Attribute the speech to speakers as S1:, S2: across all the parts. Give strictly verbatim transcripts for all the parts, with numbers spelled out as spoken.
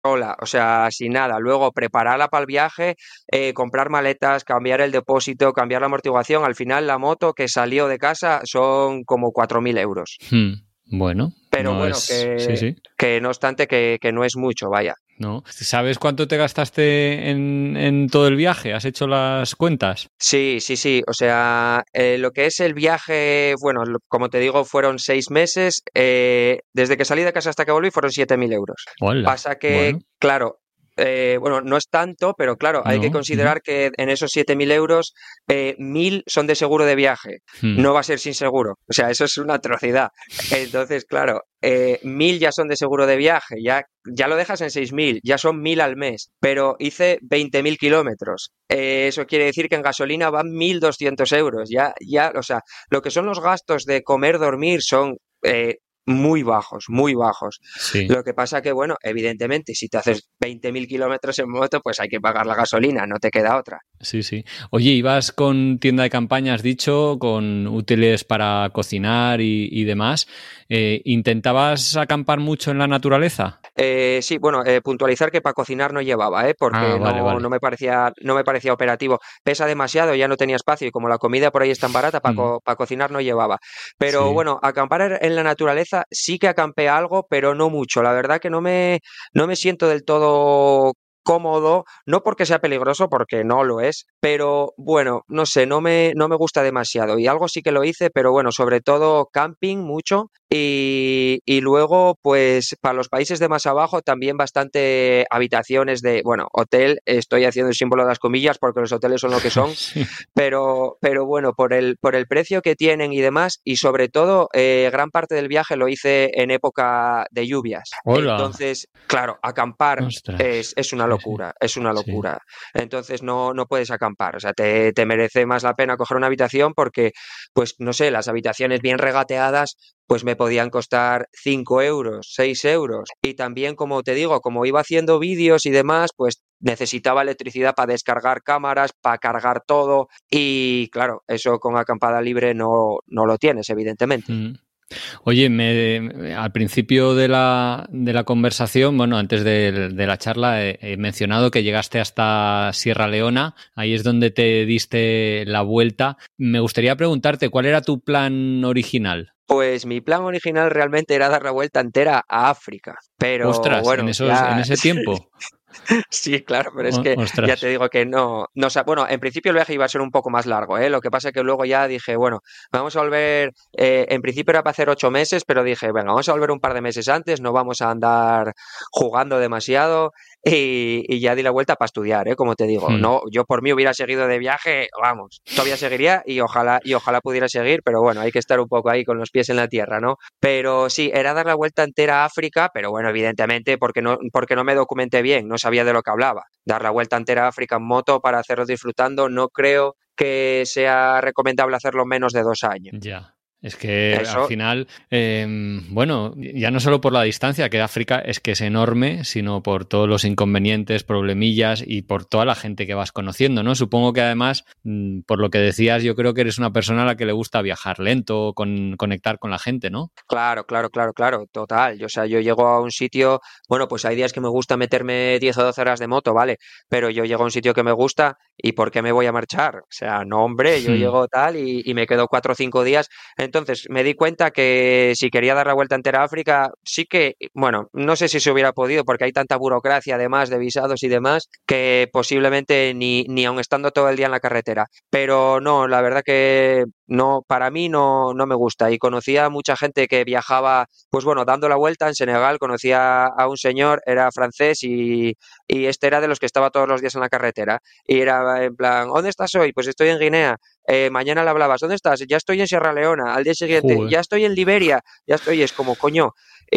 S1: sola, o sea, sin nada. Luego prepararla para el viaje, eh, comprar maletas, cambiar el depósito, cambiar la amortiguación. Al final la moto que salió de casa son como cuatro mil euros.
S2: Hmm, Bueno,
S1: Pero
S2: no
S1: bueno,
S2: es... Sí,
S1: que,
S2: sí.
S1: que no obstante que, que no es mucho, vaya.
S2: ¿No? ¿Sabes cuánto te gastaste en, en todo el viaje? ¿Has hecho las cuentas?
S1: Sí, sí, sí. O sea, eh, lo que es el viaje, bueno, lo- como te digo, fueron seis meses. Eh, desde que salí de casa hasta que volví fueron siete mil euros.
S2: Hola.
S1: Pasa que,
S2: Bueno,
S1: claro, eh, bueno, no es tanto, pero claro, hay que
S2: no. Ujú.
S1: considerar que en esos siete mil euros, eh, mil son de seguro de viaje.
S2: Hmm.
S1: No va a ser sin seguro. O sea, eso es una atrocidad. Entonces, claro, eh, mil ya son de seguro de viaje, ya, ya lo dejas en seis mil, ya son mil al mes, pero hice veinte mil kilómetros. Eh, eso quiere decir que en gasolina van mil doscientos euros. Ya, ya, o sea, lo que son los gastos de comer, dormir son eh, muy bajos, muy bajos.
S2: Sí.
S1: Lo que pasa que, bueno, evidentemente, si te haces veinte mil kilómetros en moto, pues hay que pagar la gasolina, no te queda otra.
S2: Sí, sí. Oye, ¿ibas con tienda de campaña, has dicho, con útiles para cocinar y, y demás? Eh, ¿intentabas acampar mucho en la naturaleza?
S1: Eh, sí, bueno, eh, puntualizar que para cocinar no llevaba, ¿eh?
S2: Ah,
S1: Porque
S2: vale,
S1: no, no
S2: vale.
S1: me parecía, no me parecía operativo. Pesa demasiado, ya no tenía espacio y como la comida por ahí es tan barata, para
S2: Mm,
S1: co- para cocinar no llevaba. Pero
S2: sí.
S1: bueno, acampar en en la naturaleza sí que acampé algo, pero no mucho. La verdad que no me, no me siento del todo cómodo, no porque sea peligroso, porque no lo es, pero bueno, no sé, no me, no me gusta demasiado. Y algo sí que lo hice, pero bueno, sobre todo camping mucho. Y, y luego, pues para los países de más abajo, también bastante habitaciones de, bueno, hotel, estoy haciendo el símbolo de las comillas porque los hoteles son lo que son,
S2: Sí.
S1: pero, pero bueno, por el, por el precio que tienen y demás, y sobre todo, eh, gran parte del viaje lo hice en época de lluvias.
S2: Hola.
S1: Entonces, claro, acampar es,
S2: Ostras.
S1: es una
S2: Sí, sí.
S1: locura, es una
S2: Sí.
S1: locura. Entonces no, no puedes acampar, o sea, te, te merece más la pena coger una habitación porque, pues, no sé, las habitaciones bien regateadas pues me podían costar cinco euros, seis euros. Y también, como te digo, como iba haciendo vídeos y demás, pues necesitaba electricidad para descargar cámaras, para cargar todo. Y claro, eso con acampada libre no, no lo tienes, evidentemente.
S2: Mm. Oye, me, al principio de la, de la conversación, bueno, antes de, de la charla, he, he mencionado que llegaste hasta Sierra Leona, ahí es donde te diste la vuelta. Me gustaría preguntarte, ¿cuál era tu plan original?
S1: Pues mi plan original realmente era dar la vuelta entera a África. Pero
S2: Ostras, en
S1: bueno,
S2: esos, en
S1: ya
S2: ese tiempo.
S1: sí, claro, pero es
S2: O-
S1: que ya
S2: ostras.
S1: te digo que no, no, o sea, bueno, en principio el viaje iba a ser un poco más largo, ¿eh? Lo que pasa es que luego ya dije, bueno, vamos a volver, eh, en principio era para hacer ocho meses, pero dije, venga, vamos a volver un par de meses antes, no vamos a andar jugando demasiado y, y ya di la vuelta para estudiar, ¿eh? Como te digo,
S2: Hmm.
S1: no, yo por mí hubiera seguido de viaje, vamos, todavía seguiría y ojalá, y ojalá pudiera seguir, pero bueno, hay que estar un poco ahí con los pies en la tierra, ¿no? Pero sí, era dar la vuelta entera a África, pero bueno, evidentemente porque no, porque no me documenté bien, no sabía de lo que hablaba. Dar la vuelta entera a África en moto para hacerlo disfrutando, no creo que sea recomendable hacerlo menos de dos años.
S2: Ya. Es que al
S1: Eso,
S2: final, eh, bueno, ya no solo por la distancia, que África es que es enorme, sino por todos los inconvenientes, problemillas y por toda la gente que vas conociendo, ¿no? Supongo que además, mm, por lo que decías, yo creo que eres una persona a la que le gusta viajar lento, con, conectar con la gente, ¿no?
S1: claro, claro, claro, claro, total. Yo, o sea, yo llego a un sitio, bueno, pues hay días que me gusta meterme diez o doce horas de moto, ¿vale? Pero yo llego a un sitio que me gusta y ¿por qué me voy a marchar? O sea, no, hombre, yo
S2: Hmm.
S1: llego tal y, y me quedo cuatro o cinco días. Entonces me di cuenta que si quería dar la vuelta entera a África, sí que, bueno, no sé si se hubiera podido porque hay tanta burocracia además de visados y demás que posiblemente ni, ni aun estando todo el día en la carretera. Pero no, la verdad que no, para mí no, no me gusta. Y conocía a mucha gente que viajaba, pues bueno, dando la vuelta en Senegal, conocía a un señor, era francés y, y este era de los que estaba todos los días en la carretera. Y era en plan, ¿dónde estás hoy? Pues estoy en Guinea. Eh, mañana le hablabas, ¿dónde estás? Ya estoy en Sierra Leona. Al día siguiente,
S2: Joder.
S1: ya estoy en Liberia. Ya estoy, es como, coño.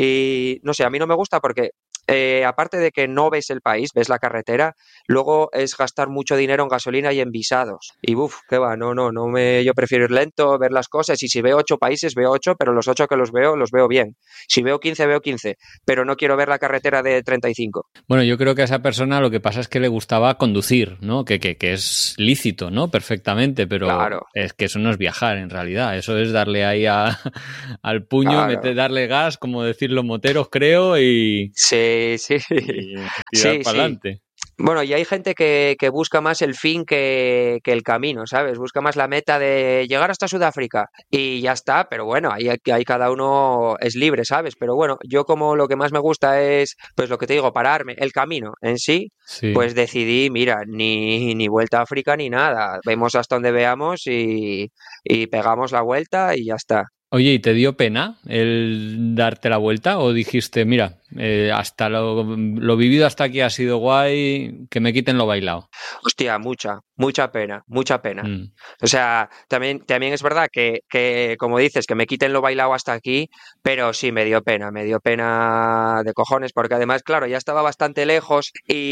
S1: Y no sé, a mí no me gusta porque eh, aparte de que no ves el país, ves la carretera, luego es gastar mucho dinero en gasolina y en visados. Y uff, qué va, no, no, no me, yo prefiero ir lento, ver las cosas. Y si veo ocho países, veo ocho, pero los ocho que los veo, los veo bien. Si veo quince, veo quince, pero no quiero ver la carretera de treinta y cinco.
S2: Bueno, yo creo que a esa persona lo que pasa es que le gustaba conducir, ¿no? Que, que, que es lícito, ¿no? Perfectamente, pero
S1: Claro,
S2: es que eso no es viajar en realidad. Eso es darle ahí a, al puño,
S1: claro.
S2: meter, darle gas, como decir los moteros, creo, y,
S1: Sí, Eh, sí,
S2: y tirar
S1: sí,
S2: para
S1: sí.
S2: adelante.
S1: Bueno, y hay gente que, que busca más el fin que, que el camino, ¿sabes? Busca más la meta de llegar hasta Sudáfrica y ya está, pero bueno, ahí, ahí cada uno es libre, ¿sabes? Pero bueno, yo como lo que más me gusta es, pues lo que te digo, pararme, el camino en sí,
S2: Sí.
S1: pues decidí, mira, ni, ni vuelta a África ni nada, vemos hasta donde veamos y, y pegamos la vuelta y ya está.
S2: Oye, ¿y te dio pena el darte la vuelta o dijiste, mira, eh, hasta lo, lo vivido hasta aquí ha sido guay, que me quiten lo bailado?
S1: Hostia, mucha, mucha pena, mucha pena.
S2: Mm,
S1: O sea, también, también es verdad que, que, como dices, que me quiten lo bailado hasta aquí, pero sí me dio pena, me dio pena de cojones, porque además, claro, ya estaba bastante lejos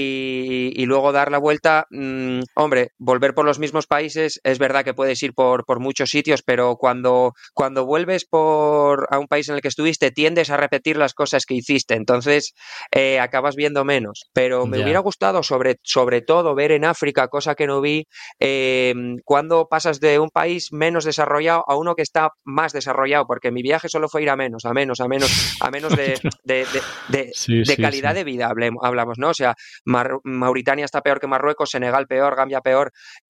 S1: y, y luego dar la vuelta, mmm, hombre, volver por los mismos países, es verdad que puedes ir por, por muchos sitios, pero cuando, cuando vuelves por a un país en el que estuviste, tiendes a repetir las cosas que hiciste, entonces eh, acabas viendo menos. Pero me hubiera
S2: ya.
S1: gustado sobre, sobre todo ver en África, cosa que no vi, eh, cuando pasas de un país menos desarrollado a uno que está más desarrollado, porque mi viaje solo fue ir a menos, a menos, a menos, a menos de, de, de, de,
S2: Sí,
S1: de
S2: sí,
S1: calidad
S2: sí.
S1: de vida hablamos, ¿no? O sea, Mar Mauritania está peor que Marruecos, Senegal peor, Gambia peor,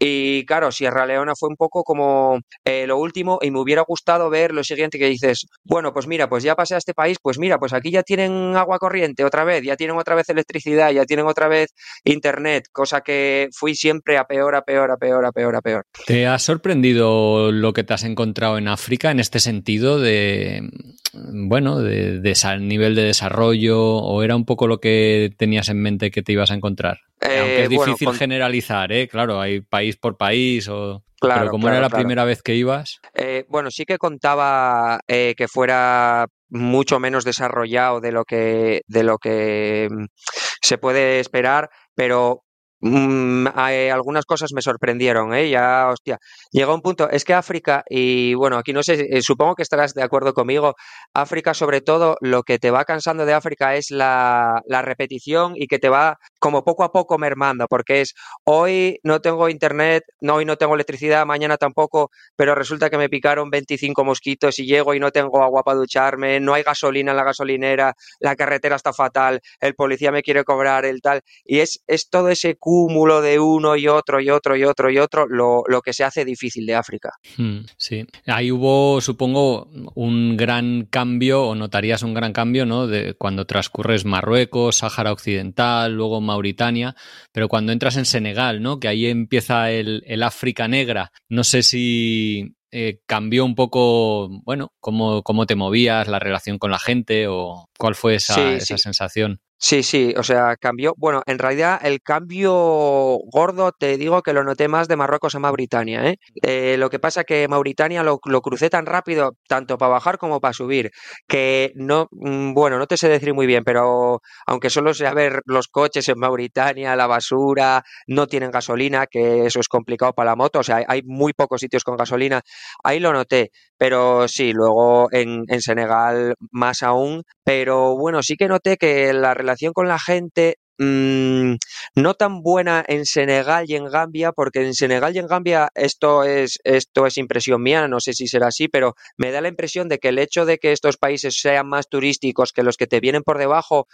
S1: y claro, Sierra Leona fue un poco como eh, lo último, y me hubiera gustado ver lo siguiente que dices, bueno, pues mira, pues ya pasé a este país, pues mira, pues aquí ya tienen agua corriente otra vez, ya tienen otra vez electricidad, ya tienen otra vez internet, cosa que fui siempre a peor, a peor, a peor, a peor, a peor.
S2: ¿Te ha sorprendido lo que te has encontrado en África en este sentido de, bueno, de, de ese nivel de desarrollo o era un poco lo que tenías en mente que te ibas a encontrar? Eh, aunque
S1: Eh,
S2: es
S1: bueno,
S2: difícil
S1: con,
S2: generalizar, ¿eh? Claro, hay país por país, o... pero
S1: claro,
S2: como era
S1: claro,
S2: la
S1: claro.
S2: primera vez que ibas...
S1: Eh, bueno, sí que contaba eh, que fuera mucho menos desarrollado de lo que, de lo que mm, se puede esperar, pero mm, hay- algunas cosas me sorprendieron, ¿eh? Ya, hostia, llegó un punto, es que África, y bueno, aquí no sé, eh, supongo que estarás de acuerdo conmigo, África sobre todo, lo que te va cansando de África es la, la repetición y que te va como poco a poco mermando, porque es hoy no tengo internet, no, hoy no tengo electricidad, mañana tampoco, pero resulta que me picaron veinticinco mosquitos y llego y no tengo agua para ducharme, no hay gasolina en la gasolinera, la carretera está fatal, el policía me quiere cobrar, el tal, y es, es todo ese cúmulo de uno y otro y otro y otro y otro lo, lo que se hace difícil de África.
S2: Hmm, sí, ahí hubo, supongo, un gran cambio, o notarías un gran cambio, ¿no? De cuando transcurres Marruecos, Sáhara Occidental, luego Mauritania, pero cuando entras en Senegal, ¿no? Que ahí empieza el, el África negra. No sé si eh, cambió un poco, bueno, cómo, cómo te movías, la relación con la gente, o cuál fue esa,
S1: Sí,
S2: esa
S1: sí.
S2: sensación.
S1: Sí, sí, o sea, cambió. Bueno, en realidad el cambio gordo te digo que lo noté más de Marruecos a Mauritania, ¿eh? Eh, lo que pasa que Mauritania lo, lo crucé tan rápido, tanto para bajar como para subir, que no, mm, bueno, no te sé decir muy bien, pero aunque solo sea ver los coches en Mauritania, la basura, no tienen gasolina, que eso es complicado para la moto, o sea, hay, hay muy pocos sitios con gasolina, ahí lo noté, pero sí, luego en, en Senegal más aún, pero bueno, sí que noté que la relación con la gente mmm, no tan buena en Senegal y en Gambia, porque en Senegal y en Gambia esto es, esto es impresión mía, no sé si será así, pero me da la impresión de que el hecho de que estos países sean más turísticos que los que te vienen por debajo,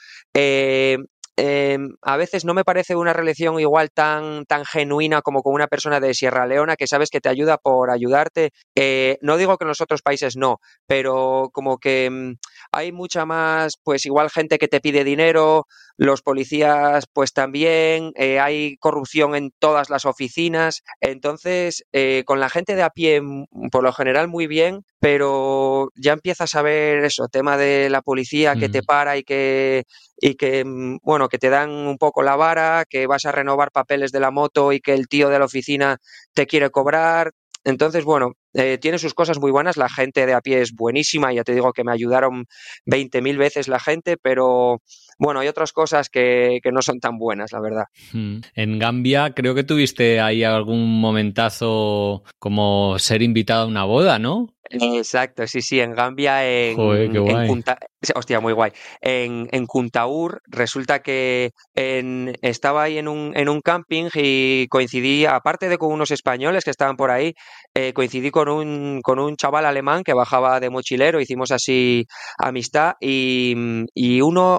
S1: eh, eh, a veces no me parece una relación igual tan, tan genuina como con una persona de Sierra Leona que sabes que te ayuda por ayudarte. Eh, no digo que en los otros países no, pero como que mm, hay mucha más, pues igual gente que te pide dinero, los policías pues también, eh, hay corrupción en todas las oficinas, entonces eh, con la gente de a pie mm, por lo general muy bien, pero ya empiezas a ver eso, tema de la policía que te
S2: Hmm.
S1: para y que y que, mm, bueno, que te dan un poco la vara, que vas a renovar papeles de la moto y que el tío de la oficina te quiere cobrar. Entonces, bueno, eh, tiene sus cosas muy buenas, la gente de a pie es buenísima, ya te digo que me ayudaron veinte mil veces la gente, pero bueno, hay otras cosas que, que no son tan buenas, la verdad.
S2: Hmm. En Gambia creo que tuviste ahí algún momentazo como ser invitado a una boda, ¿no?
S1: Exacto, sí, sí, en Gambia,
S2: Joder, qué
S1: en, en
S2: guay.
S1: Kunta, hostia, muy guay. En, en Kuntaur resulta que en, estaba ahí en un, en un camping y coincidí, aparte de con unos españoles que estaban por ahí, eh, coincidí con un, con un chaval alemán que bajaba de mochilero, hicimos así amistad y, y uno, uno de los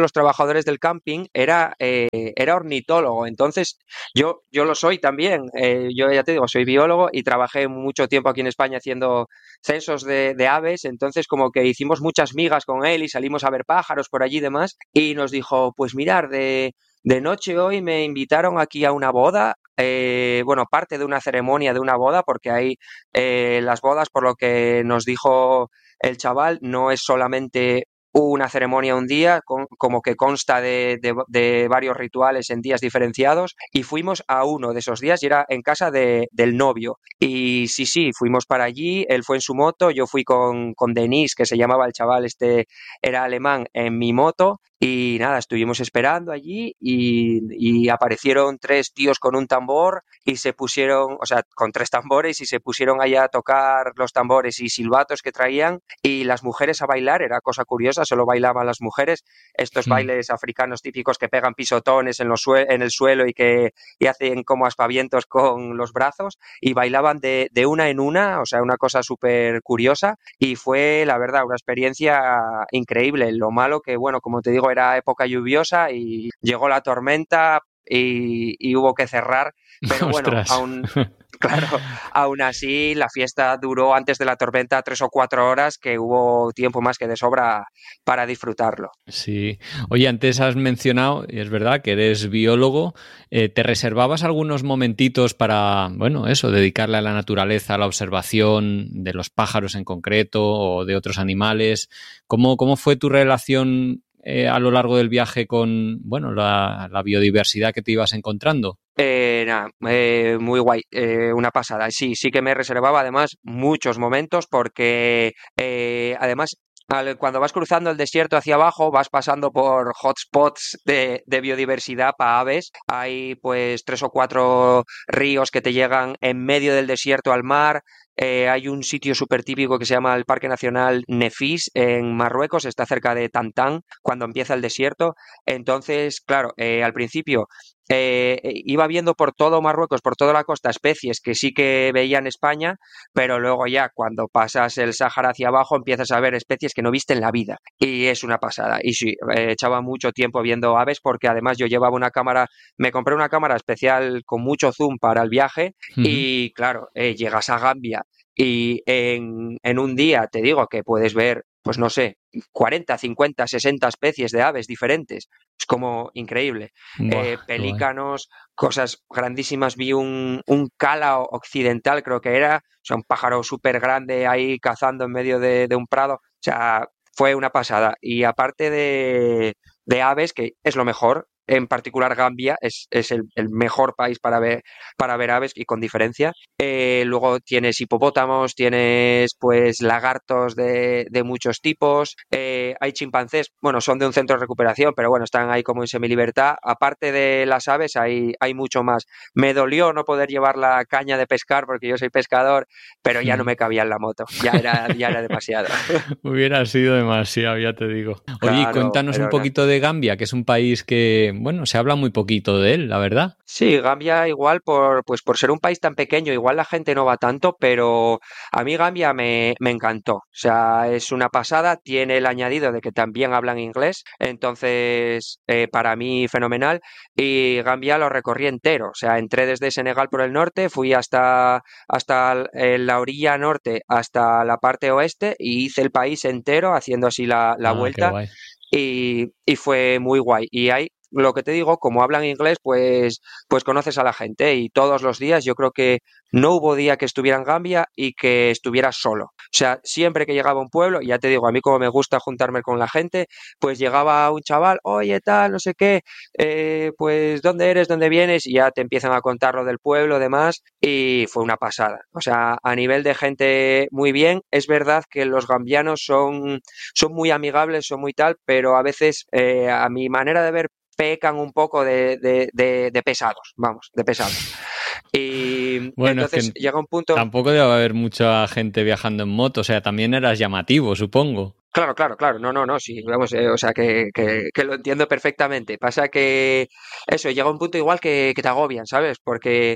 S1: los trabajadores del camping era, eh, era ornitólogo. Entonces, yo, yo lo soy también. Eh, yo ya te digo, soy biólogo y trabajé mucho tiempo aquí en España haciendo censos de, de aves. Entonces, como que hicimos muchas migas con él y salimos a ver pájaros por allí y demás. Y nos dijo, pues mirar, de, de noche hoy me invitaron aquí a una boda. Eh, bueno, parte de una ceremonia de una boda, porque ahí eh, las bodas, por lo que nos dijo el chaval, no es solamente una ceremonia un día, con, como que consta de, de, de varios rituales en días diferenciados, y fuimos a uno de esos días y era en casa de, del novio. Y sí, sí, fuimos para allí, él fue en su moto, yo fui con, con Denis, que se llamaba el chaval, este era alemán, en mi moto. Y nada, estuvimos esperando allí y, y aparecieron tres tíos con un tambor y se pusieron, o sea, con tres tambores y se pusieron allá a tocar los tambores y silbatos que traían y las mujeres a bailar, era cosa curiosa, solo bailaban las mujeres, estos
S2: Mm.
S1: bailes africanos típicos que pegan pisotones en, los sue- en el suelo y que y hacen como aspavientos con los brazos y bailaban de, de una en una, o sea, una cosa súper curiosa y fue, la verdad, una experiencia increíble. Lo malo que, bueno, como te digo, era época lluviosa y llegó la tormenta y, y hubo que cerrar, pero bueno,
S2: Ostras.
S1: aún, claro, aún así la fiesta duró antes de la tormenta tres o cuatro horas, que hubo tiempo más que de sobra para disfrutarlo.
S2: Sí. Oye, antes has mencionado, y es verdad, que eres biólogo, eh, ¿te reservabas algunos momentitos para, bueno, eso, dedicarle a la naturaleza, a la observación de los pájaros en concreto o de otros animales? ¿Cómo, cómo fue tu relación eh, a lo largo del viaje con, bueno, la, la biodiversidad que te ibas encontrando?
S1: Eh, nada, eh, muy guay, eh, una pasada. Sí, sí que me reservaba además muchos momentos porque eh, además al- cuando vas cruzando el desierto hacia abajo vas pasando por hotspots de, de biodiversidad para aves. Hay pues tres o cuatro ríos que te llegan en medio del desierto al mar. Eh, hay un sitio súper típico que se llama el Parque Nacional Nefis en Marruecos, está cerca de Tantán, cuando empieza el desierto. Entonces, claro, eh, al principio eh, eh, iba viendo por todo Marruecos, por toda la costa, especies que sí que veía en España, pero luego ya cuando pasas el Sáhara hacia abajo empiezas a ver especies que no viste en la vida y es una pasada. Y sí, eh, echaba mucho tiempo viendo aves porque además yo llevaba una cámara, me compré una cámara especial con mucho zoom para el viaje
S2: Ujú.
S1: y claro, eh, llegas a Gambia y en, en un día te digo que puedes ver, pues no sé, cuarenta, cincuenta, sesenta especies de aves diferentes. Es como increíble.
S2: Buah,
S1: Eh,
S2: qué guay.
S1: pelícanos, cosas grandísimas. Vi un, un cala occidental, creo que era, o sea, un pájaro súper grande ahí cazando en medio de, de un prado. O sea, fue una pasada. Y aparte de, de aves, que es lo mejor, en particular Gambia es, es el, el mejor país para ver, para ver aves y con diferencia. Eh, luego tienes hipopótamos, tienes pues lagartos de, de muchos tipos, eh, hay chimpancés, bueno, son de un centro de recuperación, pero bueno, están ahí como en semilibertad. Aparte de las aves, hay, hay mucho más. Me dolió no poder llevar la caña de pescar porque yo soy pescador, pero ya no
S2: Mm.
S1: me cabía en la moto, ya era, ya era demasiado.
S2: Hubiera sido demasiado, ya te digo. Oye, y
S1: Claro,
S2: cuéntanos un
S1: pero no.
S2: poquito de Gambia, que es un país que, bueno, se habla muy poquito de él, la verdad.
S1: Sí, Gambia igual por, pues por ser un país tan pequeño, igual la gente no va tanto, pero a mí Gambia me, me encantó. O sea, es una pasada, tiene el añadido de que también hablan inglés, entonces eh, para mí fenomenal. Y Gambia lo recorrí entero, o sea, entré desde Senegal por el norte, fui hasta, hasta eh, la orilla norte, hasta la parte oeste y hice el país entero haciendo así la, la
S2: Ah, qué
S1: vuelta
S2: guay.
S1: y, y fue muy guay. Y hay, lo que te digo, como hablan inglés, pues, pues conoces a la gente y todos los días yo creo que no hubo día que estuviera en Gambia y que estuviera solo. O sea, siempre que llegaba a un pueblo, y ya te digo, a mí como me gusta juntarme con la gente, pues llegaba un chaval, oye tal, no sé qué, eh, pues ¿dónde eres? ¿Dónde vienes? Y ya te empiezan a contar lo del pueblo, demás, y fue una pasada. O sea, a nivel de gente muy bien, es verdad que los gambianos son son muy amigables, son muy tal, pero a veces eh, a mi manera de ver pecan un poco de, de, de, de pesados, vamos, de pesados. Y
S2: Bueno, es
S1: entonces
S2: que
S1: llega un punto.
S2: tampoco debe haber mucha gente viajando en moto, o sea, también eras llamativo, supongo.
S1: Claro, claro, claro, no, no, no, sí, vamos, eh, o sea, que, que, que lo entiendo perfectamente. Pasa que eso, llega un punto igual que, que te agobian, ¿sabes? Porque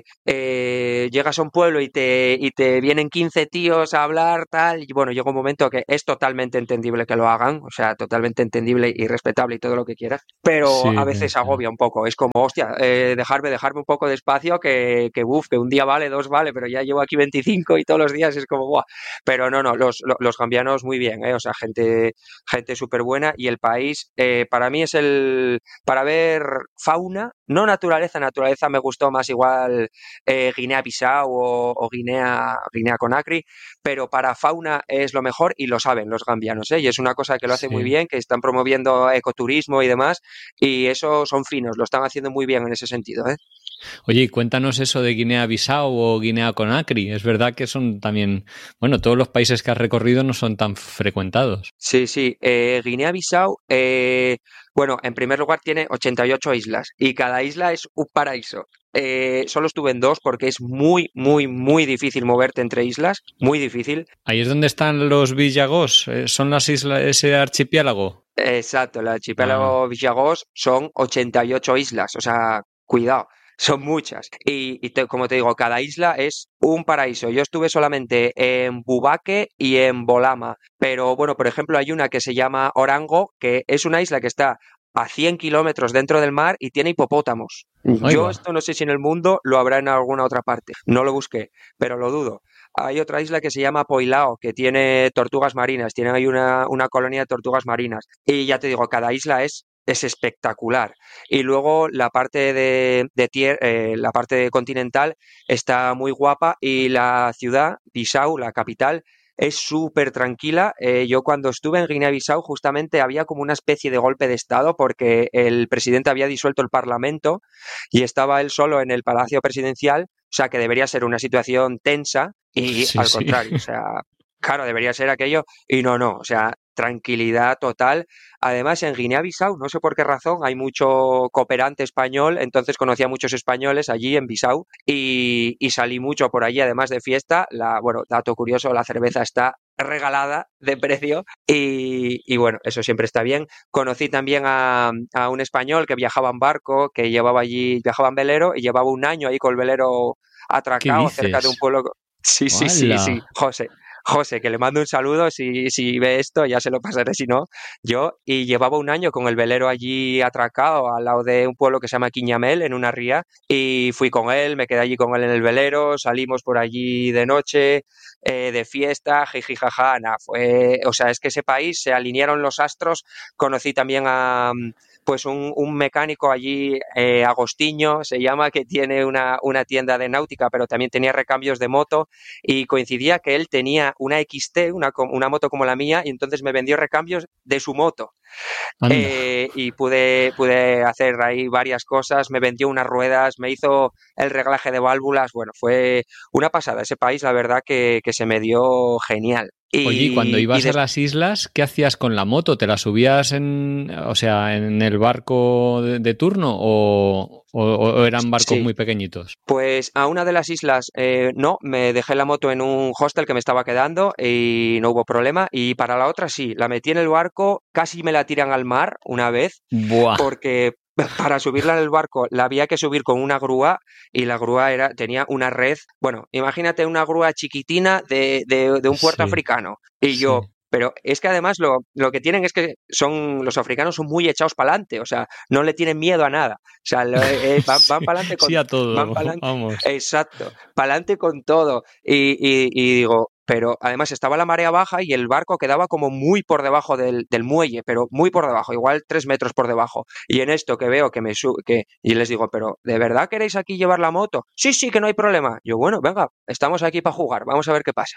S1: eh, llegas a un pueblo y te, y te vienen quince tíos a hablar, tal, y bueno, llega un momento que es totalmente entendible que lo hagan, o sea, totalmente entendible y respetable y todo lo que quieras, pero a
S2: Sí, te
S1: veces
S2: entiendo.
S1: agobia un poco, es como, hostia, eh, dejarme, dejarme un poco de espacio que, que, uf, que un día vale, dos vale, pero ya llevo aquí veinticinco y todos los días es como, guau. Pero no, no, los, los, los gambianos muy bien, ¿eh? O sea, gente, gente súper buena y el país eh, para mí es el, para ver fauna, no naturaleza, naturaleza me gustó más igual eh, Guinea-Bissau o, o Guinea, Guinea-Conakry, pero para fauna es lo mejor y lo saben los gambianos, ¿eh? Y es una cosa que lo hace muy
S2: Sí.
S1: bien, que están promoviendo ecoturismo y demás, y eso son finos, lo están haciendo muy bien en ese sentido, ¿eh?
S2: Oye, y cuéntanos eso de Guinea-Bissau o Guinea-Conakry. Es verdad que son también, bueno, todos los países que has recorrido no son tan frecuentados.
S1: Sí, sí. Eh, Guinea-Bissau, eh, bueno, en primer lugar tiene ochenta y ocho islas y cada isla es un paraíso. Eh, solo estuve en dos porque es muy, muy, muy difícil moverte entre islas, muy difícil.
S2: Ahí es donde están los Villagós, eh, son las islas, ese archipiélago.
S1: Exacto, el
S2: Ah,
S1: archipiélago Villagós son ochenta y ocho islas, o sea, cuidado, son muchas. Y, y te- como te digo, cada isla es un paraíso. Yo estuve solamente en Boubaque y en Bolama, pero bueno, por ejemplo, hay una que se llama Orango, que es una isla que está a cien kilómetros dentro del mar y tiene hipopótamos.
S2: ahí
S1: Yo
S2: va.
S1: esto no sé si en el mundo lo habrá en alguna otra parte, no lo busqué, pero lo dudo. Hay otra isla que se llama Poilao, que tiene tortugas marinas, tienen ahí una, una colonia de tortugas marinas. Y ya te digo, cada isla es, es espectacular. Y luego la parte de, de tier- eh, la parte continental está muy guapa y la ciudad, Bissau, la capital, es súper tranquila. Eh, yo cuando estuve en Guinea-Bissau justamente había como una especie de golpe de estado porque el presidente había disuelto el parlamento y estaba él solo en el palacio presidencial, o sea que debería ser una situación tensa y
S2: Sí,
S1: al
S2: sí.
S1: contrario, o sea, claro, debería ser aquello y no, no, o sea, tranquilidad total. Además, en Guinea-Bissau, no sé por qué razón, hay mucho cooperante español, entonces conocí a muchos españoles allí en Bissau y, y salí mucho por allí, además de fiesta. La, bueno, dato curioso, la cerveza está regalada de precio y, y bueno, eso siempre está bien. Conocí también a, a un español que viajaba en barco, que llevaba allí, viajaba en velero y llevaba un año ahí con el velero
S2: ¿Qué
S1: atracado cerca de un
S2: dices?
S1: pueblo. Sí, sí, sí, sí,
S2: ¡Hala!
S1: José. José, que le mando un saludo si, si ve esto, ya se lo pasaré si no. Yo, y llevaba un año con el velero allí atracado al lado de un pueblo que se llama Quiñamel, en una ría, y fui con él, me quedé allí con él en el velero, salimos por allí de noche, eh, de fiesta, jiji, jaja, nada, fue, o sea, es que ese país se alinearon los astros, conocí también a, pues un, un mecánico allí, eh, Agostinho se llama, que tiene una, una tienda de náutica, pero también tenía recambios de moto y coincidía que él tenía una X T, una, una moto como la mía, y entonces me vendió recambios de su moto.
S2: Anda.
S1: Eh, y pude, pude hacer ahí varias cosas, me vendió unas ruedas, me hizo el reglaje de válvulas, bueno, fue una pasada ese país, la verdad que, que se me dio genial.
S2: Oye, y cuando
S1: Y, y
S2: ibas a
S1: des-
S2: las islas, ¿qué hacías con la moto? ¿Te la subías en, o sea, en el barco de, de turno o, o- o eran barcos
S1: sí,
S2: muy pequeñitos?
S1: pues a una de las islas, eh, no, me dejé la moto en un hostel que me estaba quedando y no hubo problema. Y para la otra sí, la metí en el barco, casi me la tiran al mar una vez,
S2: Buah.
S1: porque para subirla en el barco la había que subir con una grúa y la grúa era, tenía una red, bueno, imagínate una grúa chiquitina de, de, de un puerto
S2: Sí,
S1: africano. Y yo,
S2: sí.
S1: pero es que además lo, lo que tienen es que son, los africanos son muy echados para adelante, o sea, no le tienen miedo a nada. O sea, lo- eh, van, van
S2: Sí,
S1: para adelante
S2: sí
S1: con,
S2: a
S1: van
S2: todo,
S1: para adelante,
S2: vamos.
S1: exacto, para adelante con todo. Y, y- y digo, pero además estaba la marea baja y el barco quedaba como muy por debajo del, del muelle, pero muy por debajo, igual tres metros por debajo. Y en esto que veo que me su que y les digo, pero ¿de verdad queréis aquí llevar la moto? Sí, sí, que no hay problema. Yo, bueno, venga, estamos aquí para jugar, vamos a ver qué pasa.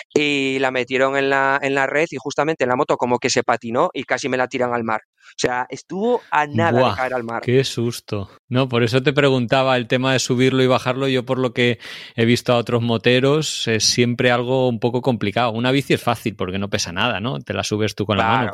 S1: Y la metieron en la, en la red y justamente la moto como que se patinó y casi me la tiran al mar. O sea, estuvo a nada de
S2: Buah,
S1: caer al mar.
S2: qué susto. No, por eso te preguntaba el tema de subirlo y bajarlo. Yo por lo que he visto a otros moteros es siempre algo un poco complicado. Una bici es fácil porque no pesa nada, ¿no? Te la subes tú con la mano,
S1: Claro,
S2: pero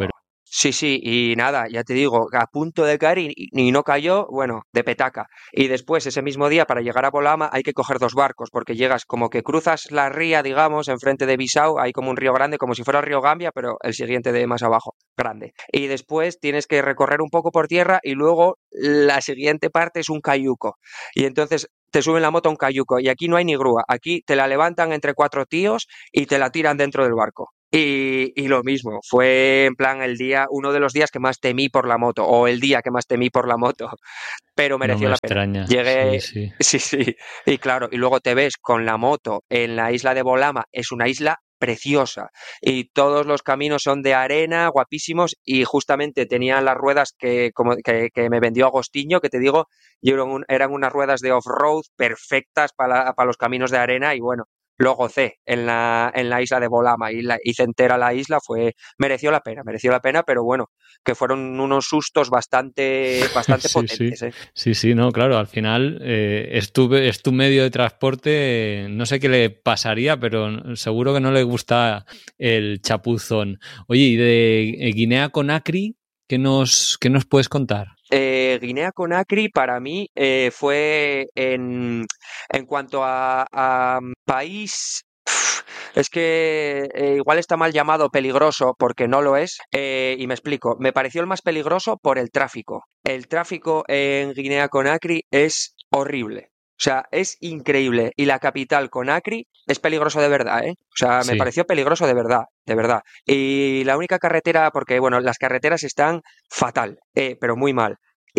S1: Sí, sí, y nada, ya te digo, a punto de caer y, y no cayó, bueno, de petaca. Y después, ese mismo día, para llegar a Bolama hay que coger dos barcos, porque llegas como que cruzas la ría, digamos, enfrente de Bissau, hay como un río grande, como si fuera el río Gambia, pero el siguiente de más abajo, grande. Y después tienes que recorrer un poco por tierra y luego la siguiente parte es un cayuco. Y entonces te suben la moto a un cayuco y aquí no hay ni grúa, aquí te la levantan entre cuatro tíos y te la tiran dentro del barco. Y, y lo mismo, fue en plan el día, uno de los días que más temí por la moto, o el día que más temí por la moto, pero
S2: No
S1: mereció
S2: me
S1: la pena.
S2: extraña, sí,
S1: Llegué,
S2: sí.
S1: sí, sí, y claro, y luego te ves con la moto en la isla de Bolama, es una isla preciosa, y todos los caminos son de arena, guapísimos, y justamente tenían las ruedas que, como, que, que me vendió Agostinho, que te digo, y eran, un- eran unas ruedas de off-road perfectas para, para los caminos de arena, y bueno, lo gocé en la, en la isla de Bolama y la hice entera la isla, fue, mereció la pena, mereció la pena, pero bueno, que fueron unos sustos bastante, bastante
S2: Sí, sí,
S1: potentes, ¿eh?
S2: sí, sí, no, claro, al final eh, es tu, es tu medio de transporte, eh, no sé qué le pasaría, pero seguro que no le gusta el chapuzón. Oye, y de eh, Guinea Conakry, ¿qué nos, qué nos puedes contar?
S1: Eh, Guinea Conakry para mí eh, fue en, en cuanto a, a país, es que eh, igual está mal llamado peligroso porque no lo es, eh, y me explico, me pareció el más peligroso por el tráfico. El tráfico en Guinea Conakry es horrible. O sea, es increíble. Y la capital, Conakry, es peligroso de verdad, ¿eh? O sea, me
S2: Sí,
S1: pareció peligroso de verdad, de verdad. Y la única carretera, porque, bueno, las carreteras están fatal, eh, pero muy mal.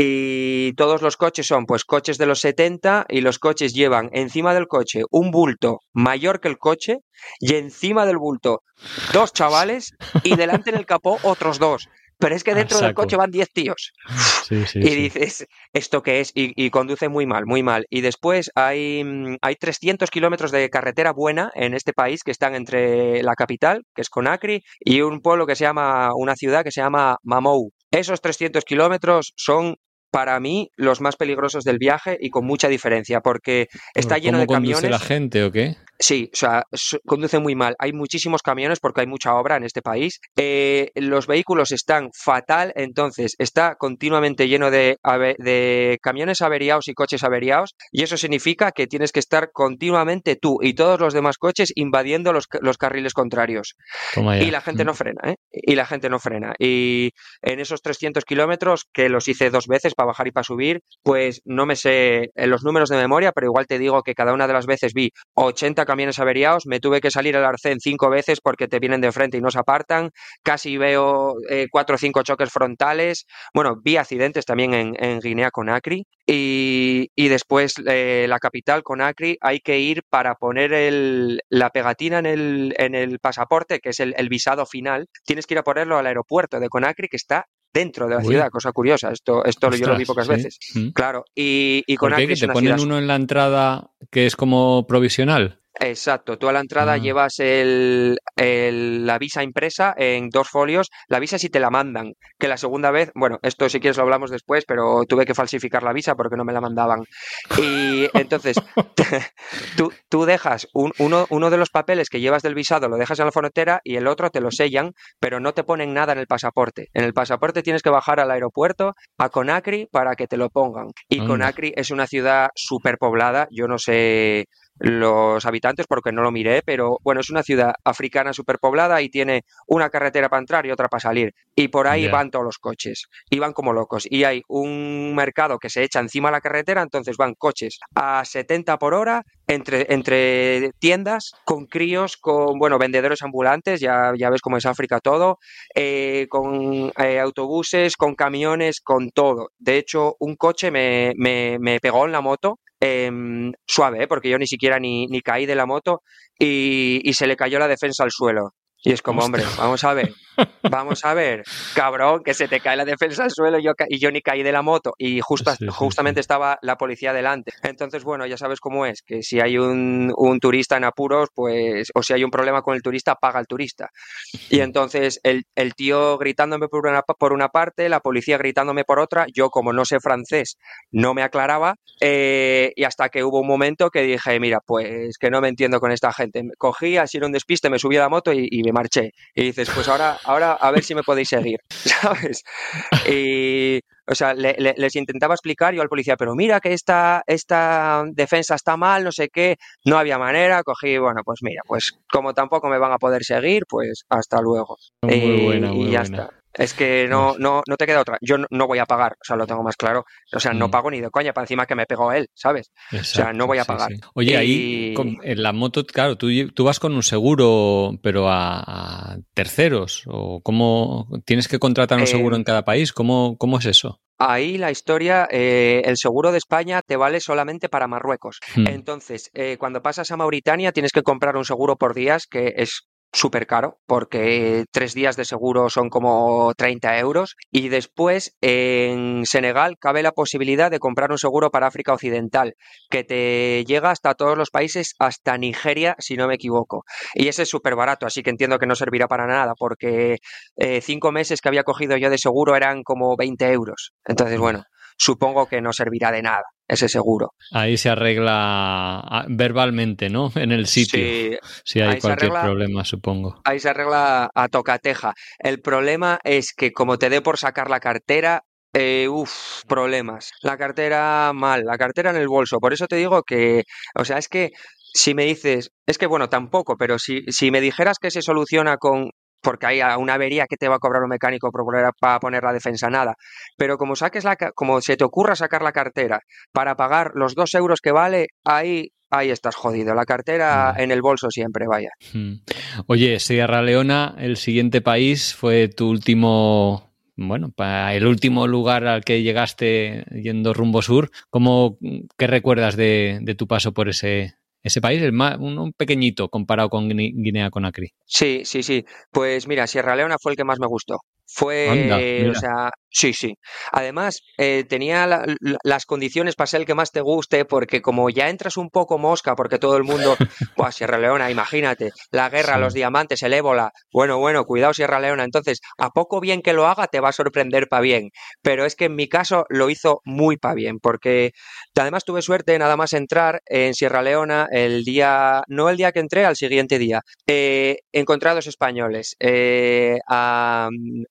S1: Y todos los coches son pues coches de los setenta y los coches llevan encima del coche un bulto mayor que el coche y encima del bulto dos chavales y delante en el capó otros dos. Pero es que
S2: a
S1: dentro del
S2: saco.
S1: coche van diez tíos.
S2: Sí, sí,
S1: Y
S2: sí.
S1: dices, ¿esto qué es? Y, y conduce muy mal, muy mal. Y después hay, mm, hay trescientos kilómetros de carretera buena en este país que están entre la capital, que es Conakry, y un pueblo que se llama, una ciudad que se llama Mamou. Esos trescientos kilómetros son, para mí, los más peligrosos del viaje y con mucha diferencia, porque está
S2: ¿Por
S1: lleno
S2: cómo
S1: de
S2: conduce la
S1: camiones.
S2: gente o qué?
S1: Sí, o sea, s- conduce muy mal. Hay muchísimos camiones porque hay mucha obra en este país. Eh, los vehículos están fatal, entonces está continuamente lleno de, ave- de camiones averiados y coches averiados, y eso significa que tienes que estar continuamente tú y todos los demás coches invadiendo los, ca- los carriles contrarios.
S2: Toma
S1: Y
S2: ya.
S1: la gente
S2: Mm.
S1: no frena, ¿eh? Y la gente no frena. Y en esos trescientos kilómetros, que los hice dos veces para bajar y para subir, pues no me sé eh, los números de memoria, pero igual te digo que cada una de las veces vi ochenta camiones averiados, me tuve que salir al arcén cinco veces porque te vienen de frente y no se apartan, casi veo eh, cuatro o cinco choques frontales, bueno, vi accidentes también en, en Guinea Conakry y, y después eh, la capital Conakry hay que ir para poner el, la pegatina en el, en el pasaporte, que es el, el visado final, tienes que ir a ponerlo al aeropuerto de Conakry que está dentro de la ciudad,
S2: Uy,
S1: cosa curiosa, esto, esto yo lo vi
S2: ostras,
S1: pocas
S2: sí.
S1: veces,
S2: Mm.
S1: claro, y, y
S2: ¿Por qué?
S1: Conakry
S2: ¿Que
S1: es
S2: te
S1: una ciudad.
S2: ponen uno en la entrada que es como provisional?
S1: Exacto, tú a la entrada
S2: Ah,
S1: llevas el, el- la visa impresa en dos folios, la visa si te la mandan, que la segunda vez, bueno, esto si quieres lo hablamos después, pero tuve que falsificar la visa porque no me la mandaban. Y entonces, tú, tú dejas un- uno, uno de los papeles que llevas del visado, lo dejas en la frontera y el otro te lo sellan, pero no te ponen nada en el pasaporte. En el pasaporte tienes que bajar al aeropuerto, a Conakry, para que te lo pongan. Y
S2: anda.
S1: Conakry es una ciudad súper poblada, yo no sé los habitantes porque no lo miré, pero bueno, es una ciudad africana superpoblada y tiene una carretera para entrar y otra para salir. Y por ahí
S2: Ya.
S1: van todos los coches y van como locos. Y hay un mercado que se echa encima de la carretera, entonces van coches a setenta por hora entre, entre tiendas con críos, con, bueno, vendedores ambulantes, ya, ya ves cómo es África todo, eh, con eh, autobuses, con camiones, con todo. De hecho, un coche me, me, me pegó en la moto em, suave, ¿eh? Porque yo ni siquiera ni, ni caí de la moto y, y se le cayó la defensa al suelo. Y es como, hombre,
S2: Ostras.
S1: vamos a ver, vamos a ver, cabrón, que se te cae la defensa al suelo y yo, ca- y yo ni caí de la moto y justa-
S2: Sí, sí, sí.
S1: justamente estaba la policía delante. Entonces, bueno, ya sabes cómo es, que si hay un, un turista en apuros, pues, o si hay un problema con el turista, paga el turista. Y entonces el, el tío gritándome por una, por una parte, la policía gritándome por otra, yo como no sé francés no me aclaraba, eh, y hasta que hubo un momento que dije, mira, pues que no me entiendo con esta gente. Cogí, así era un despiste, me subí a la moto y, y me marché. Y dices, pues ahora, ahora a ver si me podéis seguir, ¿sabes? Y, o sea, le, le, les intentaba explicar yo al policía, pero mira que esta, esta defensa está mal, no sé qué, no había manera, cogí, bueno, pues mira, pues como tampoco me van a poder seguir, pues hasta luego.
S2: Muy
S1: Y,
S2: buena,
S1: y
S2: muy
S1: ya
S2: buena.
S1: está. Es que no, no, no te queda otra. Yo no, no voy a pagar, o sea, lo tengo más claro. O sea, no
S2: Mm.
S1: pago ni de coña, para encima que me pegó él, ¿sabes?
S2: Exacto,
S1: o sea, no voy a
S2: sí,
S1: pagar.
S2: sí. Oye,
S1: y...
S2: ahí con, en la moto, claro, tú, tú vas con un seguro, pero a, a terceros, o cómo tienes que contratar un seguro
S1: eh,
S2: en cada país, ¿cómo, cómo es eso?
S1: Ahí la historia, eh, el seguro de España te vale solamente para Marruecos.
S2: Hmm.
S1: Entonces, eh, cuando pasas a Mauritania tienes que comprar un seguro por días, que es súper caro, porque tres días de seguro son como treinta euros. Y después, en Senegal, cabe la posibilidad de comprar un seguro para África Occidental, que te llega hasta todos los países, hasta Nigeria, si no me equivoco. Y ese es súper barato, así que entiendo que no servirá para nada, porque eh, cinco meses que había cogido yo de seguro eran como veinte euros. Entonces, bueno, supongo que no servirá de nada ese seguro.
S2: Ahí se arregla verbalmente, ¿no? En el sitio,
S1: Sí,
S2: si hay
S1: ahí se
S2: cualquier
S1: arregla,
S2: problema, supongo.
S1: ahí se arregla a tocateja. El problema es que como te dé por sacar la cartera, eh, uff, problemas. La cartera mal, la cartera en el bolso. Por eso te digo que, o sea, es que si me dices, es que bueno, tampoco, pero si, si me dijeras que se soluciona con, porque hay una avería que te va a cobrar un mecánico por poner, para poner la defensa, nada. Pero como saques la, como se te ocurra sacar la cartera para pagar los dos euros que vale, ahí, ahí estás jodido. La cartera
S2: Yeah.
S1: en el bolso siempre, vaya.
S2: Hmm. Oye, Sierra Leona, el siguiente país, fue tu último, bueno, para el último lugar al que llegaste yendo rumbo sur. ¿Cómo, qué recuerdas de, de tu paso por ese, ese país? El más, un, un pequeñito comparado con Guinea-Conakry.
S1: Sí, sí, sí. Pues mira, Sierra Leona fue el que más me gustó.
S2: Anda,
S1: Fue, o
S2: mira.
S1: sea, sí, sí. Además, eh, tenía la- la- las condiciones para ser el que más te guste, porque como ya entras un poco mosca, porque todo el mundo, buah, Sierra Leona, imagínate, la guerra, los
S2: Sí.
S1: diamantes, el ébola, bueno, bueno, cuidado Sierra Leona. Entonces, a poco bien que lo haga, te va a sorprender para bien. Pero es que en mi caso lo hizo muy para bien, porque además tuve suerte nada más entrar en Sierra Leona el día, no el día que entré, al siguiente día. Eh, encontré a dos españoles, eh, a,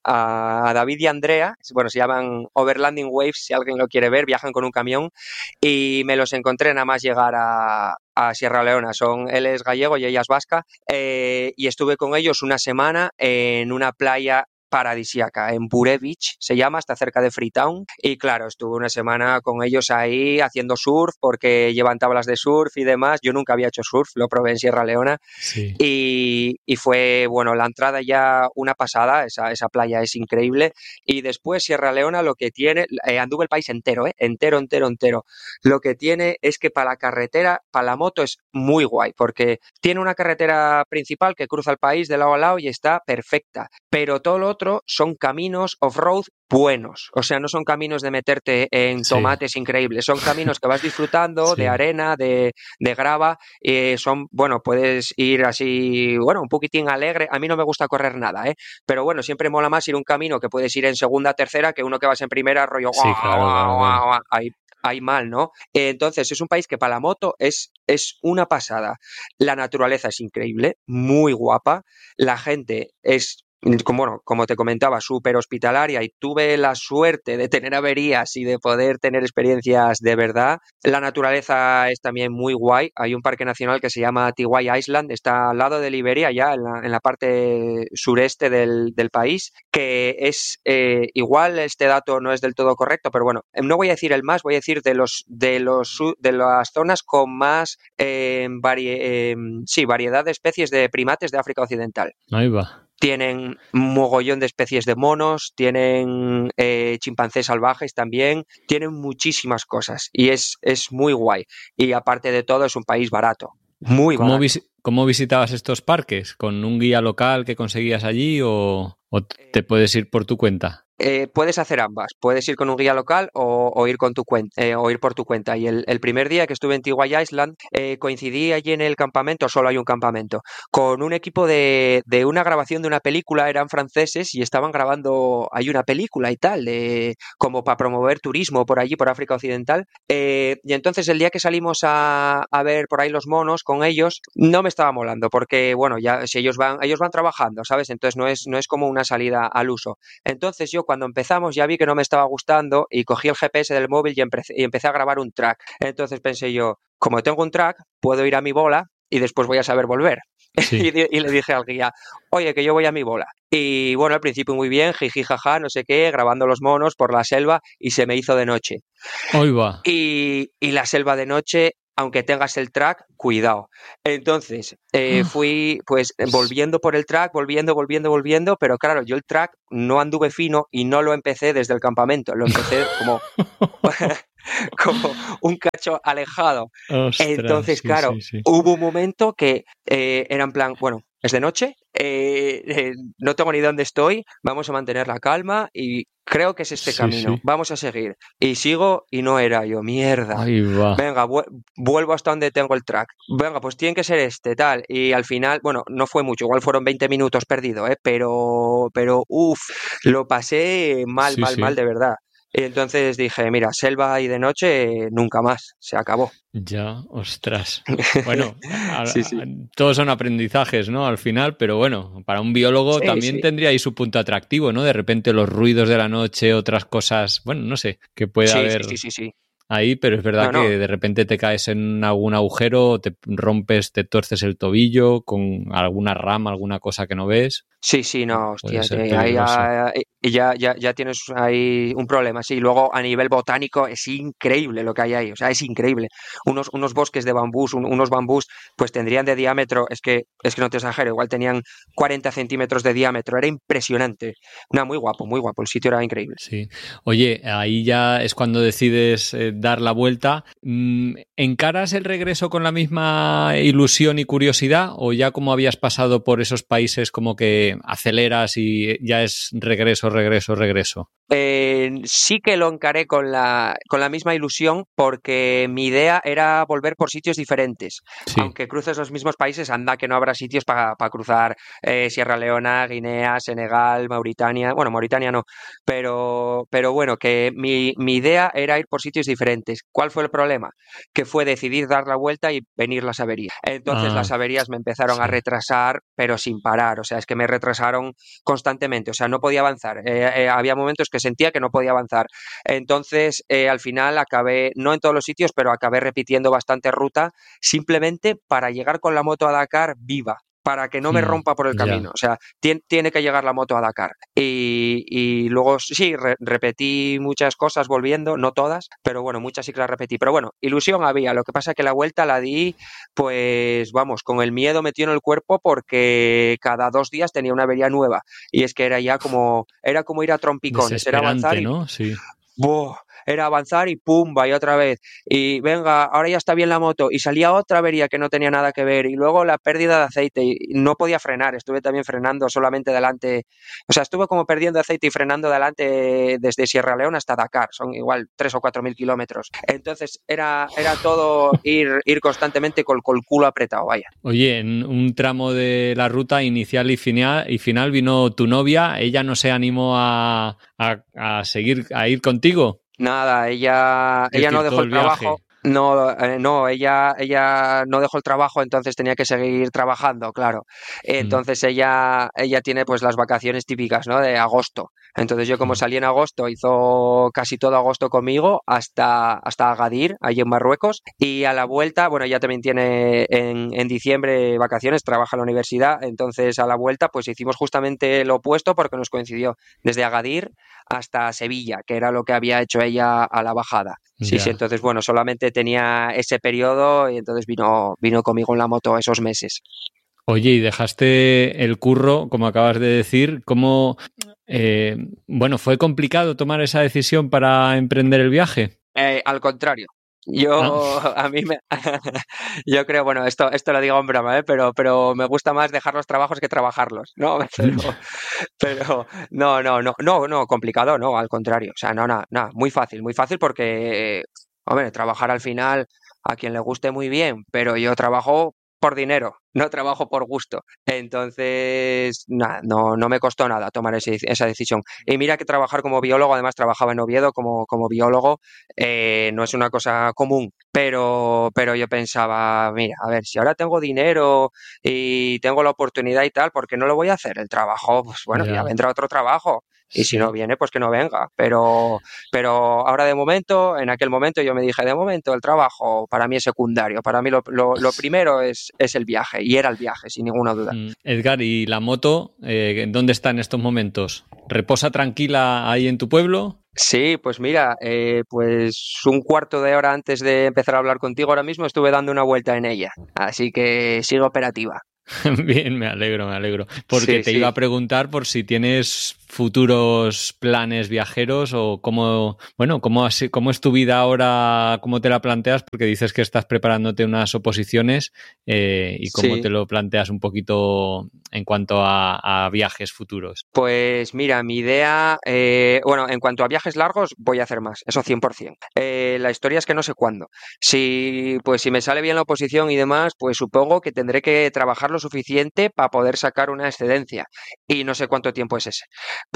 S1: a David y Andrea, bueno, se llaman Overlanding Waves, si alguien lo quiere ver, viajan con un camión, y me los encontré nada más llegar a, a Sierra Leona. Son, él es gallego y ella es vasca, eh, y estuve con ellos una semana en una playa paradisíaca, en Bure Beach se llama, está cerca de Freetown, y claro, estuve una semana con ellos ahí haciendo surf, porque llevan tablas de surf y demás. Yo nunca había hecho surf, lo probé en Sierra Leona,
S2: Sí.
S1: y, y fue, bueno, la entrada ya una pasada, esa, esa playa es increíble, y después Sierra Leona lo que tiene, eh, anduve el país entero, eh, entero, entero, entero, lo que tiene es que para la carretera, para la moto es muy guay, porque tiene una carretera principal que cruza el país de lado a lado y está perfecta, pero todo lo otro son caminos off-road buenos, o sea, no son caminos de meterte en
S2: Sí.
S1: tomates increíbles, son caminos que vas disfrutando
S2: Sí.
S1: de arena, de, de grava, eh, son, bueno, puedes ir así, bueno, un poquitín alegre. A mí no me gusta correr nada, ¿eh? Pero bueno, siempre mola más ir un camino que puedes ir en segunda, tercera, que uno que vas en primera, rollo,
S2: Sí, claro, claro, claro.
S1: ahí, ahí mal, ¿no? Eh, entonces, es un país que para la moto es, es una pasada. La naturaleza es increíble, muy guapa, la gente es, como, bueno, como te comentaba, súper hospitalaria, y tuve la suerte de tener averías y de poder tener experiencias de verdad. La naturaleza es también muy guay. Hay un parque nacional que se llama Tiwai Island, está al lado de Liberia, ya en la, en la parte sureste del, del país, que es eh, igual, este dato no es del todo correcto, pero bueno, no voy a decir el más, voy a decir de los de los de las zonas con más eh, vari, eh, sí, variedad de especies de primates de África Occidental.
S2: Ahí va.
S1: Tienen un mogollón de especies de monos, tienen eh, chimpancés salvajes también, tienen muchísimas cosas y es, es muy guay. Y aparte de todo, es un país barato, muy
S2: ¿Cómo,
S1: barato.
S2: vis ¿Cómo visitabas estos parques? ¿Con un guía local que conseguías allí o, o te puedes ir por tu cuenta?
S1: eh, puedes hacer ambas. Puedes ir con un guía local o, o ir con tu cuenta, eh, o ir por tu cuenta. Y el, el primer día que estuve en Tiwai Island, eh, coincidí allí en el campamento, solo hay un campamento, con un equipo de, de una grabación de una película. Eran franceses y estaban grabando ahí una película y tal, de, como para promover turismo por allí, por África Occidental. Eh, y entonces el día que salimos a, a ver por ahí los monos con ellos, no me estaba molando, porque bueno, ya si ellos van, ellos van trabajando, ¿sabes? Entonces no es, no es como una salida al uso. Entonces yo cuando empezamos ya vi que no me estaba gustando y cogí el G P S del móvil y empecé, y empecé a grabar un track. Entonces pensé yo, como tengo un track, puedo ir a mi bola y después voy a saber volver.
S2: Sí.
S1: y, y le dije al guía, oye, que yo voy a mi bola. Y bueno, al principio muy bien, jiji, jaja, no sé qué, grabando los monos por la selva y se me hizo de noche.
S2: Hoy va.
S1: Y, y la selva de noche, aunque tengas el track, cuidado. Entonces, eh, fui pues volviendo por el track, volviendo, volviendo, volviendo, pero claro, yo el track no anduve fino y no lo empecé desde el campamento, lo empecé como, como un cacho alejado.
S2: Ostras,
S1: Entonces,
S2: sí,
S1: claro,
S2: sí, sí.
S1: hubo un momento que eh, era en plan, bueno, es de noche, eh, eh, no tengo ni dónde estoy, vamos a mantener la calma y creo que es este
S2: Sí,
S1: camino,
S2: sí.
S1: vamos a seguir. Y sigo y no era yo, mierda.
S2: Ahí va.
S1: Venga, vu- vuelvo hasta donde tengo el track. Venga, pues tiene que ser este, tal. Y al final, bueno, no fue mucho, igual fueron veinte minutos perdido, ¿eh? Pero, pero, uff, lo pasé mal,
S2: Sí,
S1: mal, mal,
S2: sí.
S1: de verdad. Y entonces dije, mira, selva y de noche, nunca más, se acabó.
S2: Ya, ostras. Bueno, a-
S1: Sí,
S2: a-
S1: sí.
S2: todos son aprendizajes, ¿no? Al final, pero bueno, para un biólogo
S1: Sí,
S2: también
S1: sí.
S2: tendría ahí su punto atractivo, ¿no? De repente los ruidos de la noche, otras cosas, bueno, no sé, que puede
S1: Sí,
S2: haber
S1: sí, sí, sí, sí.
S2: ahí, pero es verdad
S1: No, no.
S2: que de repente te caes en algún agujero, te rompes, te tuerces el tobillo con alguna rama, alguna cosa que no ves.
S1: Sí, sí, no,
S2: Puede
S1: hostia,
S2: ser
S1: te- ahí
S2: peligroso.
S1: ya, y ya, ya, ya tienes ahí un problema. Sí, luego a nivel botánico es increíble lo que hay ahí, o sea, es increíble. Unos, unos bosques de bambús, un- unos bambús, pues tendrían de diámetro, es que, es que no te exagero, igual tenían cuarenta centímetros de diámetro, era impresionante. No, muy guapo, muy guapo, el sitio era increíble.
S2: Sí. Oye, ahí ya es cuando decides eh, dar la vuelta. Mm, ¿Encaras el regreso con la misma ilusión y curiosidad o ya como habías pasado por esos países como que aceleras y ya es regreso, regreso, regreso?
S1: Eh, sí que lo encaré con la, con la misma ilusión porque mi idea era volver por sitios diferentes.
S2: Sí.
S1: Aunque cruces los mismos países, anda que no habrá sitios para cruzar eh, Sierra Leona, Guinea, Senegal, Mauritania. Bueno, Mauritania no, pero, pero bueno, que mi, mi idea era ir por sitios diferentes. ¿Cuál fue el problema? Que fue decidir dar la vuelta y venir las averías. Entonces
S2: Ah,
S1: las averías me empezaron a
S2: sí.
S1: retrasar, pero sin parar. O sea, es que me retrasaron constantemente, o sea, no podía avanzar. Eh, eh, había momentos que sentía que no podía avanzar. Entonces, eh, al final acabé, no en todos los sitios, pero acabé repitiendo bastante ruta, simplemente para llegar con la moto a Dakar viva, para que no me
S2: Mm,
S1: rompa por el camino.
S2: ya.
S1: O sea, tien, tiene que llegar la moto a Dakar. Y, y luego, sí, re, repetí muchas cosas volviendo, no todas, pero bueno, muchas sí que las repetí. Pero bueno, ilusión había. Lo que pasa es que la vuelta la di, pues vamos, con el miedo metido en el cuerpo porque cada dos días tenía una avería nueva. Y es que era ya como, era como ir a trompicones, era avanzar
S2: Desesperante,
S1: y
S2: ¿no? Sí.
S1: ¡buah! Era avanzar y pumba, y otra vez. Y venga, ahora ya está bien la moto. Y salía otra avería que no tenía nada que ver. Y luego la pérdida de aceite. Y no podía frenar. Estuve también frenando solamente delante. O sea, estuve como perdiendo aceite y frenando delante desde Sierra Leona hasta Dakar. Son igual tres o cuatro mil kilómetros. Entonces era, era todo ir, ir constantemente con, con el culo apretado, vaya.
S2: Oye, en un tramo de la ruta inicial y final, y final vino tu novia. ¿Ella no se animó a, a, a seguir, a ir contigo?
S1: Nada, ella,
S2: Es
S1: ella no
S2: decir,
S1: dejó
S2: todo
S1: el
S2: el
S1: trabajo.
S2: viaje.
S1: No, eh, no, ella, ella no dejó el trabajo, entonces tenía que seguir trabajando, claro.
S2: Mm,
S1: Entonces ella, ella tiene pues las vacaciones típicas, ¿no? De agosto. Entonces yo como
S2: mm.
S1: salí en agosto, hizo casi todo agosto conmigo hasta, hasta Agadir, allí en Marruecos. Y a la vuelta, bueno, ella también tiene en, en diciembre vacaciones, trabaja en la universidad. Entonces a la vuelta pues hicimos justamente lo opuesto porque nos coincidió desde Agadir hasta Sevilla, que era lo que había hecho ella a la bajada. Sí, sí,
S2: Ya.
S1: entonces, bueno, solamente tenía ese periodo y entonces vino, vino conmigo en la moto esos meses.
S2: Oye, y dejaste el curro, como acabas de decir, ¿cómo, eh, bueno, fue complicado tomar esa decisión para emprender el viaje?
S1: Eh, al contrario. Yo,
S2: Ah,
S1: a mí me, yo creo, bueno, esto, esto lo digo en broma, ¿eh? Pero, pero me gusta más dejar los trabajos que trabajarlos, ¿no? Pero, pero, no, no, no, no, no, complicado, no, al contrario, o sea, no, nada, nada, muy fácil, muy fácil porque, hombre, trabajar al final a quien le guste muy bien, pero yo trabajo por dinero, no trabajo por gusto. Entonces, nada, no, no me costó nada tomar ese- esa decisión. Y mira que trabajar como biólogo, además trabajaba en Oviedo como, como biólogo, eh, no es una cosa común, pero, pero yo pensaba, mira, a ver, si ahora tengo dinero y tengo la oportunidad y tal, ¿por qué no lo voy a hacer? El trabajo, pues bueno, ya
S2: ya,
S1: vendrá otro trabajo. Y si no
S2: sí.
S1: viene, pues que no venga. Pero, pero ahora de momento, en aquel momento yo me dije, de momento el trabajo para mí es secundario. Para mí lo, lo, lo primero es, es el viaje. Y era el viaje, sin ninguna duda.
S2: Mm. Edgar, ¿y la moto, eh, dónde está en estos momentos? ¿Reposa tranquila ahí en tu pueblo?
S1: Sí, pues mira, eh, pues un cuarto de hora antes de empezar a hablar contigo ahora mismo estuve dando una vuelta en ella. Así que sigo operativa.
S2: Bien, me alegro, me alegro. Porque
S1: Sí,
S2: te iba
S1: sí.
S2: a preguntar por si tienes futuros planes viajeros o cómo, bueno, cómo, has- cómo es tu vida ahora, cómo te la planteas, porque dices que estás preparándote unas oposiciones eh, y cómo te
S1: Sí.
S2: lo planteas un poquito en cuanto a, a viajes futuros.
S1: Pues mira, mi idea, eh, bueno, en cuanto a viajes largos, voy a hacer más, eso cien por ciento. Eh, la historia es que no sé cuándo. Si, pues si me sale bien la oposición y demás, pues supongo que tendré que trabajar lo suficiente para poder sacar una excedencia. Y no sé cuánto tiempo es ese.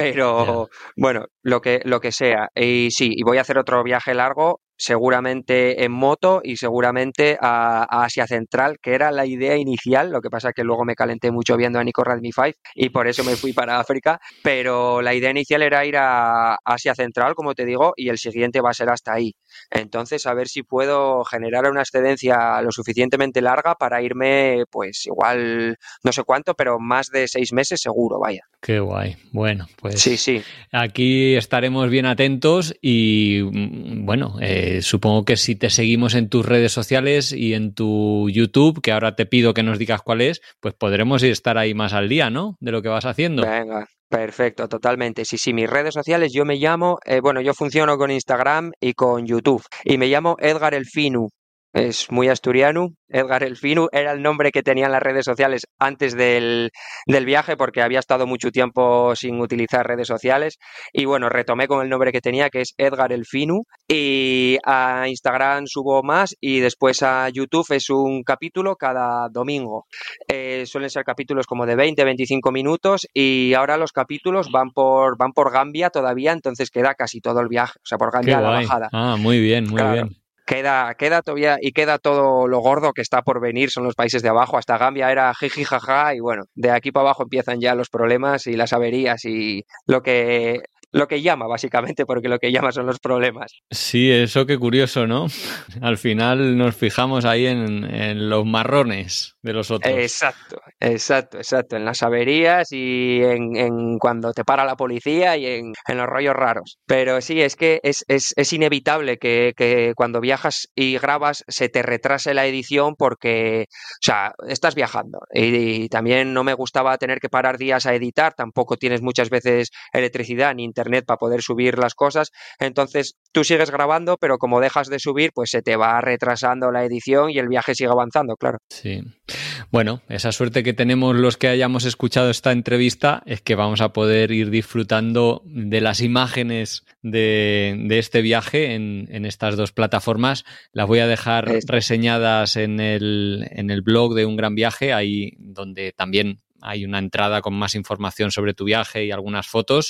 S2: Ya.
S1: Pero bueno, lo que, lo que sea. Y sí, y voy a hacer otro viaje largo, seguramente en moto y seguramente a, a Asia Central, que era la idea inicial. Lo que pasa que luego me calenté mucho viendo a Nico Radmi cinco y por eso me fui para África, pero la idea inicial era ir a Asia Central, como te digo, y el siguiente va a ser hasta ahí. Entonces, a ver si puedo generar una excedencia lo suficientemente larga para irme, pues igual, no sé cuánto, pero más de seis meses seguro, vaya.
S2: Qué guay. Bueno,
S1: Sí,
S2: pues
S1: sí.
S2: aquí estaremos bien atentos y mm, bueno, eh, supongo que si te seguimos en tus redes sociales y en tu YouTube, que ahora te pido que nos digas cuál es, pues podremos estar ahí más al día, ¿no? De lo que vas haciendo.
S1: Venga, perfecto, totalmente. Sí, sí, mis redes sociales, yo me llamo, eh, bueno, yo funciono con Instagram y con YouTube y me llamo Edgar El Finu. Es muy asturiano. Edgar El Finu era el nombre que tenía en las redes sociales antes del, del viaje porque había estado mucho tiempo sin utilizar redes sociales y bueno, retomé con el nombre que tenía que es Edgar El Finu y a Instagram subo más y después a YouTube es un capítulo cada domingo. Eh, suelen ser capítulos como de veinte, veinticinco minutos y ahora los capítulos van por, van por Gambia todavía, entonces queda casi todo el viaje, o sea, por
S2: Qué
S1: Gambia a la
S2: guay.
S1: bajada.
S2: Ah, muy bien, muy
S1: Claro.
S2: bien.
S1: Queda, queda todavía y queda todo lo gordo que está por venir, son los países de abajo. Hasta Gambia era jiji jaja y bueno, de aquí para abajo empiezan ya los problemas y las averías y lo que, lo que llama básicamente, porque lo que llama son los problemas.
S2: Sí, eso qué curioso, ¿no? Al final nos fijamos ahí en, en los marrones de los otros.
S1: Exacto, exacto, exacto. En las averías y en, en cuando te para la policía y en, en los rollos raros. Pero sí, es que es, es, es inevitable que, que cuando viajas y grabas se te retrase la edición porque, o sea, estás viajando. Y, y también no me gustaba tener que parar días a editar. Tampoco tienes muchas veces electricidad ni internet para poder subir las cosas. Entonces tú sigues grabando, pero como dejas de subir, pues se te va retrasando la edición y el viaje sigue avanzando, claro.
S2: Sí. Bueno, esa suerte que tenemos los que hayamos escuchado esta entrevista es que vamos a poder ir disfrutando de las imágenes de, de este viaje en, en estas dos plataformas. Las voy a dejar
S1: Esto.
S2: reseñadas en el, en el blog de Un Gran Viaje, ahí donde también hay una entrada con más información sobre tu viaje y algunas fotos.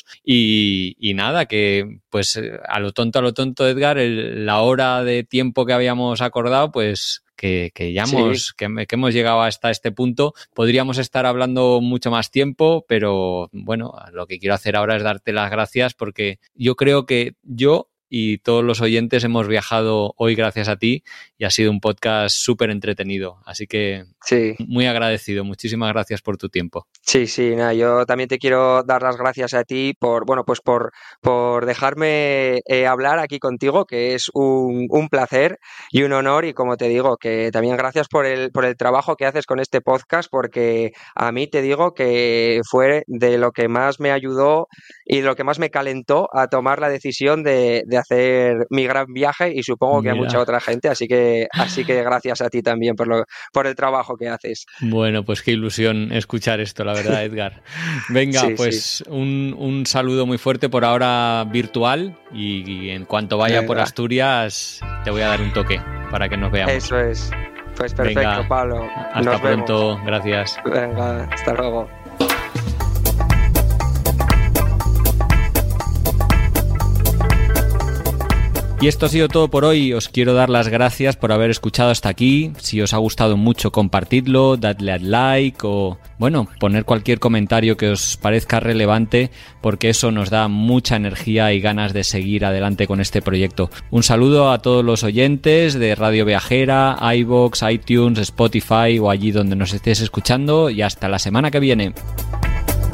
S2: Y, y nada, que pues a lo tonto, a lo tonto, Edgar, el, la hora de tiempo que habíamos acordado, pues que, que ya
S1: Sí.
S2: hemos, que, que hemos llegado hasta este punto. Podríamos estar hablando mucho más tiempo, pero bueno, lo que quiero hacer ahora es darte las gracias porque yo creo que yo y todos los oyentes hemos viajado hoy gracias a ti y ha sido un podcast súper entretenido. Así que
S1: Sí,
S2: muy agradecido. Muchísimas gracias por tu tiempo.
S1: sí, sí, nada, yo también te quiero dar las gracias a ti por, bueno, pues por, por dejarme eh, hablar aquí contigo, que es un, un placer y un honor, y como te digo, que también gracias por el, por el trabajo que haces con este podcast, porque a mí te digo que fue de lo que más me ayudó y lo que más me calentó a tomar la decisión de, de hacer mi gran viaje y supongo que
S2: Mira.
S1: a mucha otra gente, así que, así que gracias a ti también por, lo, por el trabajo que haces.
S2: Bueno, pues qué ilusión escuchar esto, la verdad, Edgar. Venga, sí, pues sí. Un, un saludo muy fuerte por ahora virtual y, y en cuanto vaya Venga. por Asturias te voy a dar un toque para que nos veamos.
S1: Eso es. Pues perfecto, Venga, Pablo.
S2: Hasta nos pronto, vemos. Gracias.
S1: Venga, hasta luego.
S2: Y esto ha sido todo por hoy. Os quiero dar las gracias por haber escuchado hasta aquí. Si os ha gustado mucho, compartidlo, dadle al like o, bueno, poner cualquier comentario que os parezca relevante, porque eso nos da mucha energía y ganas de seguir adelante con este proyecto. Un saludo a todos los oyentes de Radio Viajera, iVoox, iTunes, Spotify o allí donde nos estés escuchando y hasta la semana que viene.